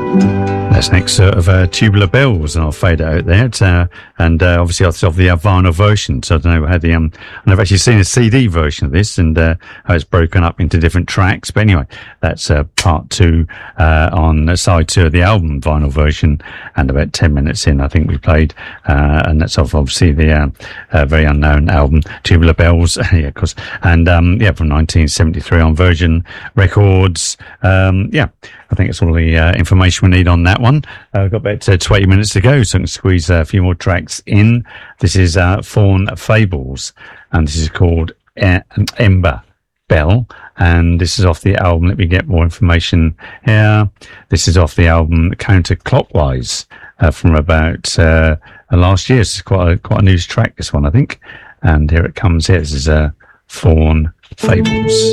That's an excerpt of Tubular Bells, and I'll fade it out there. Obviously, that's of the vinyl version. So I don't know how and I've actually seen a CD version of this, and how it's broken up into different tracks. But anyway, that's part two on side two of the album vinyl version, and about 10 minutes in, I think we played, and that's obviously the very unknown album Tubular Bells, yeah, of course, and from 1973 on Virgin Records. I think it's all the information we need on that one. We've got about 20 minutes to go, so I can squeeze a few more tracks in. This is Fawn Fables, and this is called Ember Bell, and this is off the album. Let me get more information here. This is off the album Counterclockwise from about last year. It's quite a news track, this one, I think. And here it comes. Here, this is Fawn Fables.